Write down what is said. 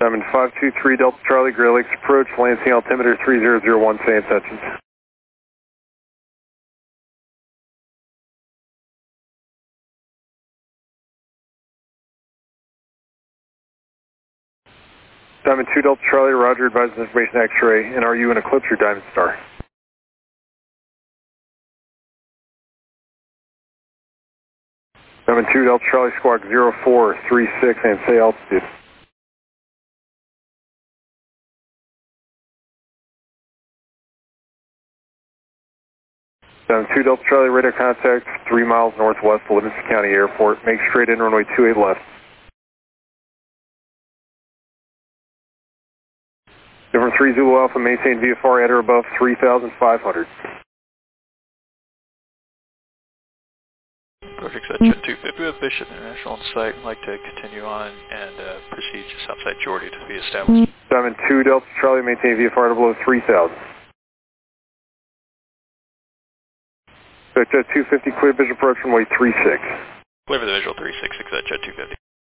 Diamond 523 Delta Charlie, Great Lakes approach, Lansing altimeter 3001, say intentions. Diamond 2 Delta Charlie, roger, advising information X-ray, and are you in Eclipse or Diamond Star? Diamond 2 Delta Charlie, squawk 0436 and say altitude. Diamond 2 Delta Charlie, radar contact 3 miles northwest of Livingston County Airport, make straight in runway 28 left. Number 3 Zulu Alpha, maintain VFR at or above 3,500. Project set Jet 250 with Bishop International on site. I'd like to continue on and proceed just outside Jordy to be established. Diamond 2 Delta Charlie, maintain VFR at below 3,000. Jet 250, clear visual approach runway 36. Clear for the visual 366 at Jet 250.